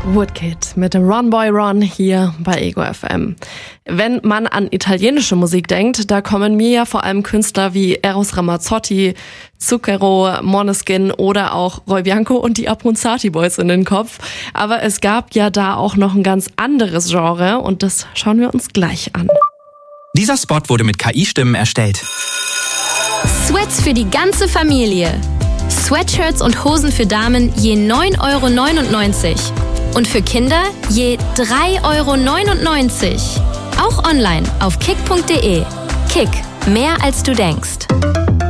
Woodkid mit Run Boy Run hier bei Ego FM. Wenn man an italienische Musik denkt, da kommen mir ja vor allem Künstler wie Eros Ramazzotti, Zucchero, Måneskin oder auch Roy Bianco und die Abronzati Boys in den Kopf. Aber es gab ja da auch noch ein ganz anderes Genre und das schauen wir uns gleich an. Dieser Spot wurde mit KI-Stimmen erstellt. Sweats für die ganze Familie. Sweatshirts und Hosen für Damen je 9,99 €. Und für Kinder je 3,99 €. Auch online auf kick.de. Kick, mehr als du denkst.